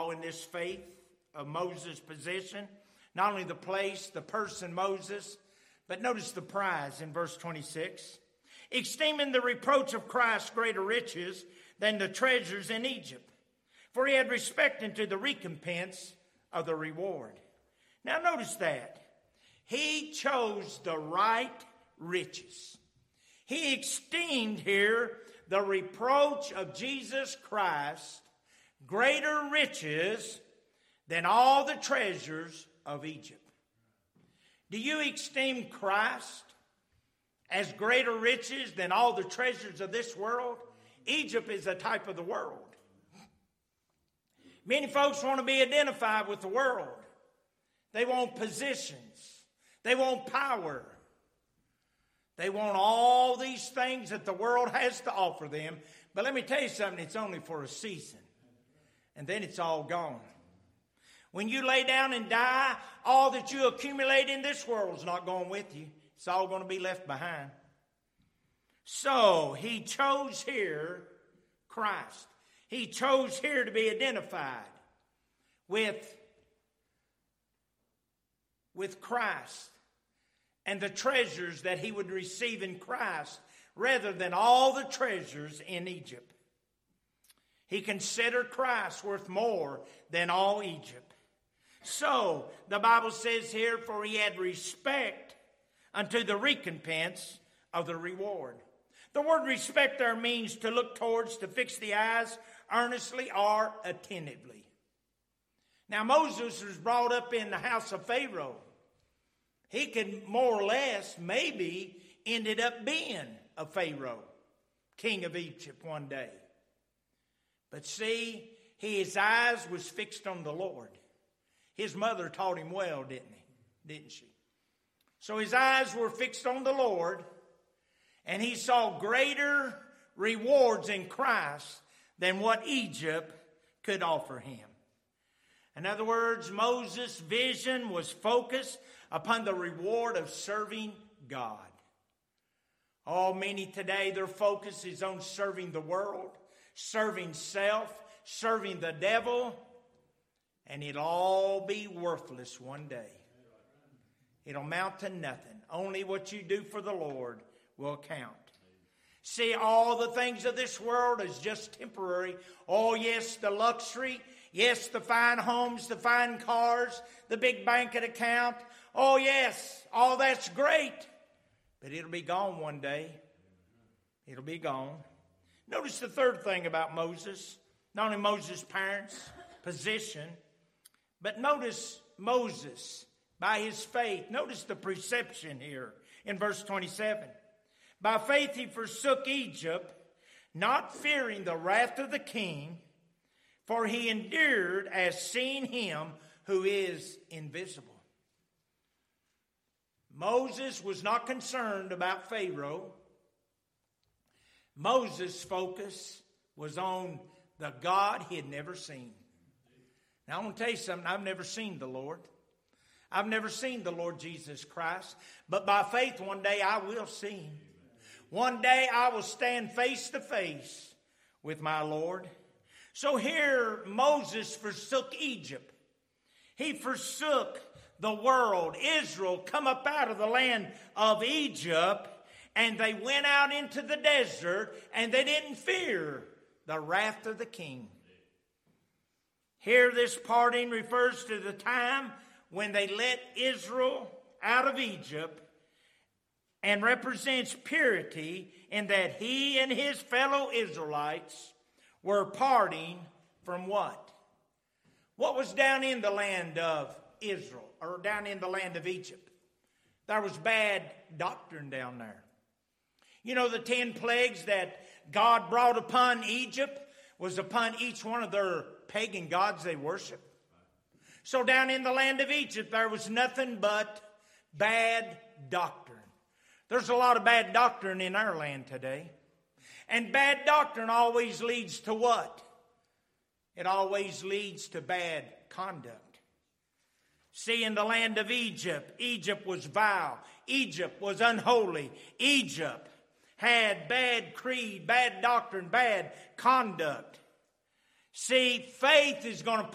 all in this faith of Moses' position. Not only the place, the person Moses, but notice the prize in verse 26. Esteeming the reproach of Christ greater riches than the treasures in Egypt, for he had respect unto the recompense of the reward. Now notice that. He chose the right riches. He esteemed here the reproach of Jesus Christ greater riches than all the treasures of Egypt. Do you esteem Christ as greater riches than all the treasures of this world? Egypt is a type of the world. Many folks want to be identified with the world. They want positions. They want power. They want all these things that the world has to offer them. But let me tell you something, it's only for a season. And then it's all gone. When you lay down and die, all that you accumulate in this world is not going with you. It's all going to be left behind. So he chose here Christ. He chose here to be identified with Christ and the treasures that he would receive in Christ rather than all the treasures in Egypt. He considered Christ worth more than all Egypt. So the Bible says here, for he had respect unto the recompense of the reward. The word respect there means to look towards, to fix the eyes earnestly or attentively. Now Moses was brought up in the house of Pharaoh. He could more or less maybe ended up being a Pharaoh, king of Egypt one day. But see, his eyes was fixed on the Lord. His mother taught him well, didn't she? So his eyes were fixed on the Lord, and he saw greater rewards in Christ than what Egypt could offer him. In other words, Moses' vision was focused upon the reward of serving God. Oh, many today, their focus is on serving the world, serving self, serving the devil, and it'll all be worthless one day. It'll amount to nothing. Only what you do for the Lord will count. See, all the things of this world is just temporary. Oh, yes, the luxury. Yes, the fine homes, the fine cars, the big bank account. Oh, yes, all that's great. But it'll be gone one day. It'll be gone. Notice the third thing about Moses. Not only Moses' parents' position, but notice Moses, by his faith. Notice the perception here in verse 27. By faith he forsook Egypt, not fearing the wrath of the king, for he endured as seeing him who is invisible. Moses was not concerned about Pharaoh. Moses' focus was on the God he had never seen. Now I want to tell you something. I've never seen the Lord. I've never seen the Lord Jesus Christ. But by faith one day I will see him. One day I will stand face to face with my Lord. So here Moses forsook Egypt. He forsook the world. Israel come up out of the land of Egypt, and they went out into the desert, and they didn't fear the wrath of the king. Here this parting refers to the time when they let Israel out of Egypt, and represents purity in that he and his fellow Israelites were parting from what? What was down in the land of Israel, or down in the land of Egypt? There was bad doctrine down there. You know, the 10 plagues that God brought upon Egypt was upon each one of their pagan gods they worshiped. So down in the land of Egypt, there was nothing but bad doctrine. There's a lot of bad doctrine in our land today. And bad doctrine always leads to what? It always leads to bad conduct. See, in the land of Egypt, Egypt was vile. Egypt was unholy. Egypt had bad creed, bad doctrine, bad conduct. See, faith is going to